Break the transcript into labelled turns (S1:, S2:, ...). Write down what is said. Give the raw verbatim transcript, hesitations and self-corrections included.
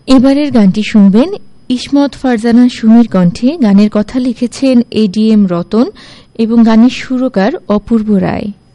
S1: এবারের গানটি শুনবেন ইসমত ফারজানা সুমির কণ্ঠে। গানের কথা লিখেছেন এ ডি এম রতন এবং গানের সুরকার অপূর্ব রায়।